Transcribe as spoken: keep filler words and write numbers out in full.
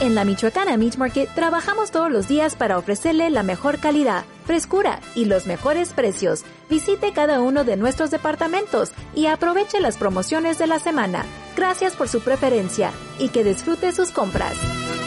En la Michoacana Meat Market trabajamos todos los días para ofrecerle la mejor calidad, frescura y los mejores precios. Visite cada uno de nuestros departamentos y aproveche las promociones de la semana. Gracias por su preferencia y que disfrute sus compras.